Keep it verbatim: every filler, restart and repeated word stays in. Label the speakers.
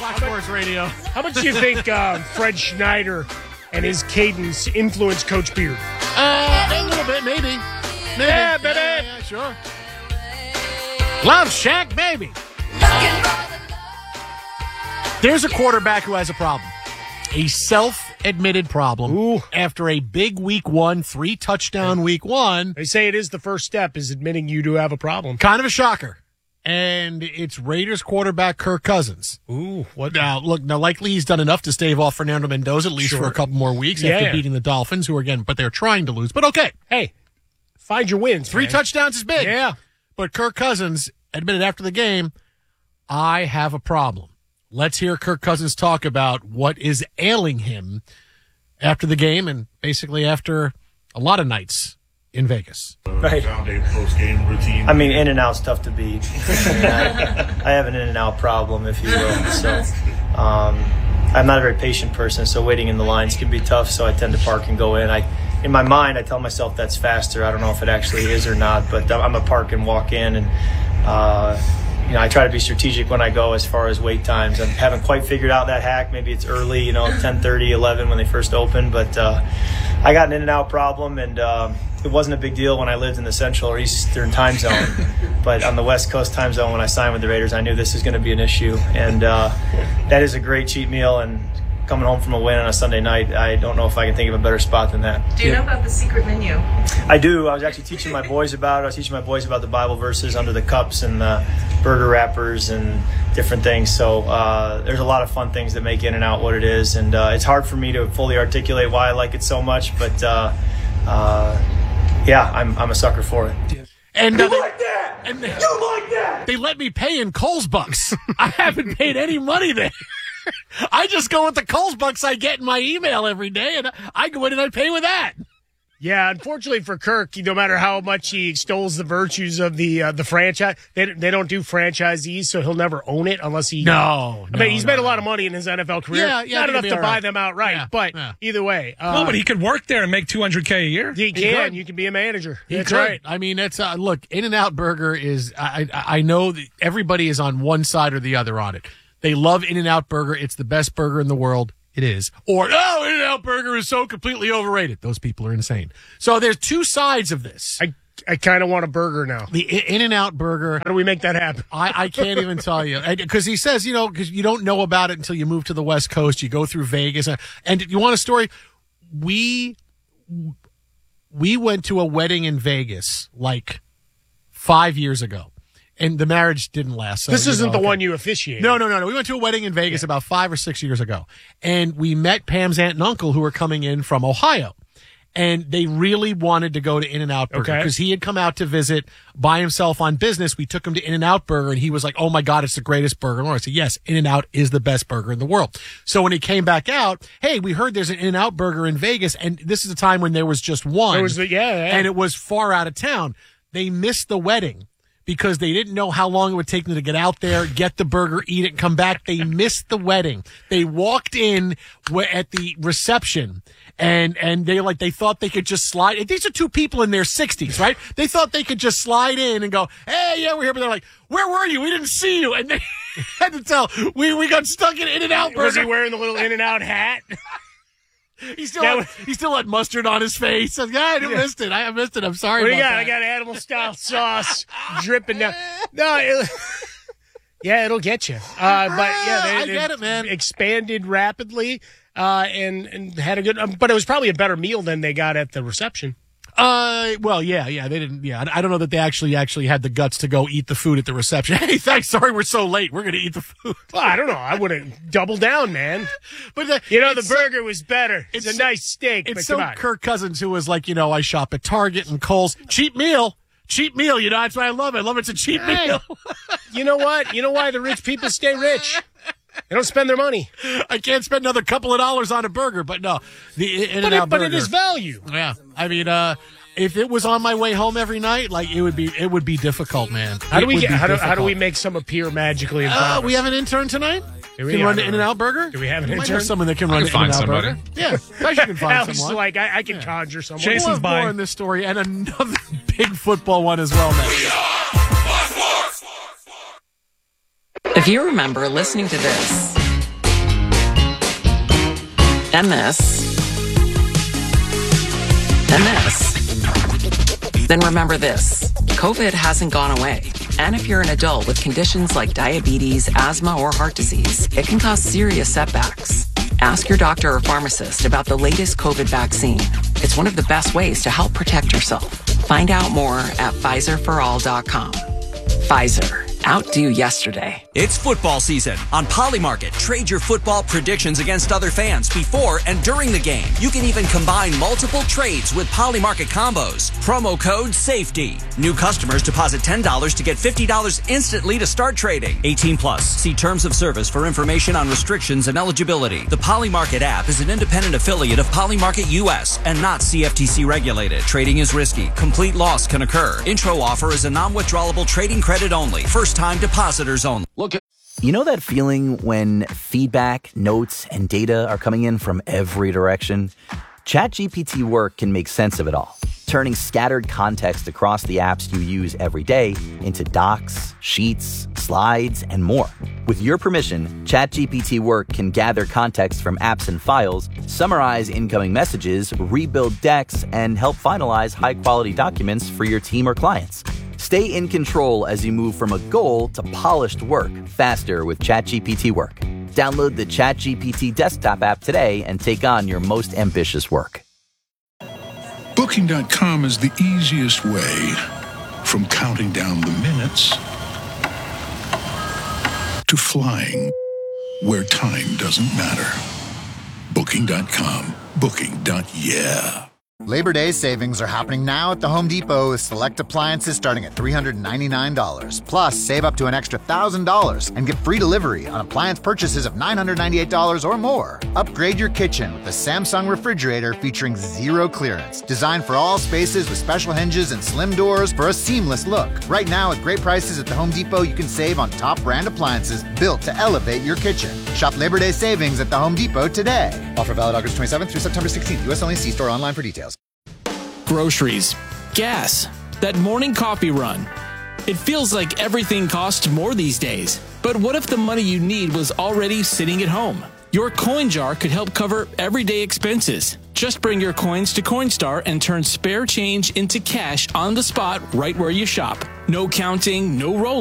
Speaker 1: Fox Sports Radio.
Speaker 2: How much do you think uh, Fred Schneider and his cadence influenced Coach Beard?
Speaker 1: Uh, a little bit, maybe. maybe.
Speaker 2: Yeah, baby.
Speaker 1: Yeah, yeah, sure. Love Shack, baby. There's a quarterback who has a problem. A self-admitted problem.
Speaker 2: Ooh.
Speaker 1: After a big week one, three-touchdown week one.
Speaker 2: They say it is the first step, is admitting you do have a problem.
Speaker 1: Kind of a shocker. And it's Raiders quarterback Kirk Cousins.
Speaker 2: Ooh, what?
Speaker 1: Now, look, now likely he's done enough to stave off Fernando Mendoza, at least
Speaker 2: Sure.
Speaker 1: for a couple more weeks
Speaker 2: Yeah,
Speaker 1: after
Speaker 2: yeah.
Speaker 1: beating the Dolphins, who are, again, but they're trying to lose. But okay.
Speaker 2: Hey, find your wins.
Speaker 1: Three
Speaker 2: man.
Speaker 1: touchdowns is big.
Speaker 2: Yeah.
Speaker 1: But Kirk Cousins admitted after the game, I have a problem. Let's hear Kirk Cousins talk about what is ailing him after the game and basically after a lot of nights in Vegas.
Speaker 3: Right.
Speaker 4: Post-game routine.
Speaker 3: I mean, in and out's tough to beat. I, mean, I, I have an in and out problem, if you will. So, um, I'm not a very patient person, so waiting in the lines can be tough. So I tend to park and go in. I, in my mind, I tell myself that's faster. I don't know if it actually is or not, but I'm a park and walk in, and uh, you know, I try to be strategic when I go as far as wait times. I haven't quite figured out that hack. Maybe it's early, you know, ten thirty, eleven when they first open, but uh, I got an in and out problem, and uh, it wasn't a big deal when I lived in the Central or Eastern time zone. But on the West Coast time zone, when I signed with the Raiders, I knew this was going to be an issue. And uh, that is a great cheat meal. And coming home from a win on a Sunday night, I don't know if I can think of a better spot than that.
Speaker 5: Do you know about the secret menu?
Speaker 3: I do. I was actually teaching my boys about it. I was teaching my boys about the Bible verses under the cups and the burger wrappers and different things. So uh, there's a lot of fun things that make In and Out what it is. And uh, it's hard for me to fully articulate why I like it so much. But, uh, uh, yeah, I'm I'm a sucker for it.
Speaker 1: And
Speaker 4: You
Speaker 1: uh, they-
Speaker 4: like that?
Speaker 1: and they-
Speaker 4: You like that?
Speaker 1: They let me pay in Coles bucks. I haven't paid any money there. I just go with the Coles bucks I get in my email every day, and I go in and I pay with that.
Speaker 2: Yeah, unfortunately for Kirk, no matter how much he extols the virtues of the uh, the franchise, they they don't do franchisees, so he'll never own it unless he.
Speaker 1: No,
Speaker 2: I mean, he's made a lot of money in his N F L career.
Speaker 1: Yeah, yeah,
Speaker 2: Not
Speaker 1: I think
Speaker 2: enough
Speaker 1: it'll
Speaker 2: to
Speaker 1: be
Speaker 2: buy
Speaker 1: all right.
Speaker 2: them outright,
Speaker 1: Yeah,
Speaker 2: but
Speaker 1: yeah.
Speaker 2: either way. Uh,
Speaker 6: No, but he could work there and make two hundred K a year.
Speaker 2: He
Speaker 1: He
Speaker 2: can.
Speaker 1: could.
Speaker 2: You can be a manager.
Speaker 1: He
Speaker 2: That's
Speaker 1: could.
Speaker 2: right.
Speaker 1: I mean, it's uh, look. In-N-Out Burger is. I I I know that everybody is on one side or the other on it. They love In-N-Out Burger. It's the best burger in the world. It is. Or, oh, In-N-Out Burger is so completely overrated. Those people are insane. So there's two sides of this.
Speaker 2: I I kind of want a burger now.
Speaker 1: The I- In-N-Out Burger.
Speaker 2: How do we make that happen?
Speaker 1: I, I can't even tell you. Because he says, you know, because you don't know about it until you move to the West Coast. You go through Vegas. And you want a story? We we went to a wedding in Vegas like five years ago. And the marriage didn't last. So,
Speaker 2: This
Speaker 1: you
Speaker 2: isn't
Speaker 1: know,
Speaker 2: the
Speaker 1: okay.
Speaker 2: one you officiated.
Speaker 1: No, no, no, no. We went to a wedding in Vegas about five or six years ago. And we met Pam's aunt and uncle who were coming in from Ohio. And they really wanted to go to In-N-Out Burger
Speaker 2: Okay.
Speaker 1: because he had come out to visit by himself on business. We took him to In-N-Out Burger and he was like, oh my God, it's the greatest burger in the world. I said, yes, In-N-Out is the best burger in the world. So when he came back out, hey, we heard there's an In-N-Out Burger in Vegas. And this is a time when there was just one.
Speaker 2: There was the- yeah, yeah.
Speaker 1: And it was far out of town. They missed the wedding because they didn't know how long it would take them to get out there, get the burger, eat it, come back. They missed the wedding. They walked in w- at the reception and, and they like, they thought they could just slide. These are two people in their sixties, right? They thought they could just slide in and go, hey, yeah, we're here. But they're like, where were you? We didn't see you. And they had to tell, we, we got stuck in In-N-Out Burger.
Speaker 2: Was he wearing the little In-N-Out hat?
Speaker 1: He still,
Speaker 2: That
Speaker 1: had, he still had mustard on his face. I was like, I
Speaker 2: Yeah.
Speaker 1: missed it. I missed it. I'm sorry
Speaker 2: What do you
Speaker 1: about
Speaker 2: got?
Speaker 1: that.
Speaker 2: I got animal style sauce dripping down. No, it, yeah, it'll get you. Uh, but yeah, they,
Speaker 1: I
Speaker 2: they
Speaker 1: get it, man.
Speaker 2: Expanded rapidly, uh, and and had a good. Um, but it was probably a better meal than they got at the reception.
Speaker 1: Uh, well, yeah, yeah, they didn't, yeah, I I don't know that they actually, actually had the guts to go eat the food at the reception. Hey, thanks, sorry we're so late, we're gonna eat the food.
Speaker 2: Well, I don't know. I would have doubled down, man.
Speaker 1: But the,
Speaker 2: You know, the
Speaker 1: it's so-
Speaker 2: burger was better. It's,
Speaker 1: it's
Speaker 2: a
Speaker 1: so-
Speaker 2: nice steak,
Speaker 1: It's
Speaker 2: but
Speaker 1: so
Speaker 2: come on.
Speaker 1: Kirk Cousins who was like, you know, I shop at Target and Kohl's. Cheap meal. Cheap meal, you know, that's why I love it. I love it's a cheap
Speaker 2: Hey.
Speaker 1: meal.
Speaker 2: You know what? You know why the rich people stay rich? They don't spend their money.
Speaker 1: I can't spend another couple of dollars on a burger, but no. The
Speaker 2: But
Speaker 1: In-N-Out
Speaker 2: it, but
Speaker 1: Burger.
Speaker 2: it is value.
Speaker 1: Yeah. I mean, uh, if it was on my way home every night, like it would be, it would be difficult, man.
Speaker 2: How do
Speaker 1: It
Speaker 2: we
Speaker 1: would
Speaker 2: get?
Speaker 1: be
Speaker 2: How do, how do
Speaker 1: difficult.
Speaker 2: we make some appear magically in front
Speaker 1: Uh,
Speaker 2: of
Speaker 1: we
Speaker 2: us?
Speaker 1: have an intern tonight.
Speaker 2: Do we?
Speaker 1: Can
Speaker 2: I
Speaker 1: run
Speaker 2: don't
Speaker 1: the
Speaker 2: know.
Speaker 1: In-N-Out Burger?
Speaker 2: Do we have an
Speaker 1: We might
Speaker 2: intern?
Speaker 1: have someone that can
Speaker 6: I
Speaker 1: run
Speaker 6: can
Speaker 1: the
Speaker 6: find
Speaker 1: In-N-Out
Speaker 6: somebody.
Speaker 1: Burger. Yeah, I can find
Speaker 2: Alex is
Speaker 1: someone.
Speaker 2: like, I, I can conjure someone.
Speaker 6: Jason's
Speaker 1: We'll have more
Speaker 6: buying.
Speaker 1: on this story and another big football one as well next.
Speaker 7: If you remember listening to this
Speaker 5: And this. And this. Then remember this. COVID hasn't gone away. And if you're an adult with conditions like diabetes, asthma, or heart disease, it can cause serious setbacks. Ask your doctor or pharmacist about the latest COVID vaccine. It's one of the best ways to help protect yourself. Find out more at Pfizer for all dot com. Pfizer. Outdo yesterday.
Speaker 7: It's football season. On Polymarket, trade your football predictions against other fans before and during the game. You can even combine multiple trades with Polymarket combos. Promo code SAFETY. New customers deposit ten dollars to get fifty dollars instantly to start trading. eighteen plus. See terms of service for information on restrictions and eligibility. The Polymarket app is an independent affiliate of Polymarket U S and not C F T C regulated. Trading is risky. Complete loss can occur. Intro offer is a non-withdrawable trading credit only. First time depositors only.
Speaker 8: Look at You know that feeling when feedback, notes, and data are coming in from every direction? ChatGPT Work can make sense of it all, turning scattered context across the apps you use every day into docs, sheets, slides, and more. With your permission, ChatGPT Work can gather context from apps and files, summarize incoming messages, rebuild decks, and help finalize high-quality documents for your team or clients. Stay in control as you move from a goal to polished work faster with ChatGPT Work. Download the ChatGPT desktop app today and take on your most ambitious work.
Speaker 9: Booking dot com is the easiest way from counting down the minutes to flying where time doesn't matter. Booking dot com. Booking. Yeah.
Speaker 10: Labor Day savings are happening now at the Home Depot with select appliances starting at three hundred ninety-nine dollars. Plus, save up to an extra one thousand dollars and get free delivery on appliance purchases of nine hundred ninety-eight dollars or more. Upgrade your kitchen with the Samsung refrigerator featuring zero clearance. Designed for all spaces with special hinges and slim doors for a seamless look. Right now, at great prices at the Home Depot, you can save on top brand appliances built to elevate your kitchen. Shop Labor Day savings at the Home Depot today. Offer valid August twenty-seventh through September sixteenth. U S only. See store online for details.
Speaker 11: Groceries, gas, that morning coffee run. It feels like everything costs more these days. But what if the money you need was already sitting at home? Your coin jar could help cover everyday expenses. Just bring your coins to Coinstar and turn spare change into cash on the spot right where you shop. No counting, no rolling.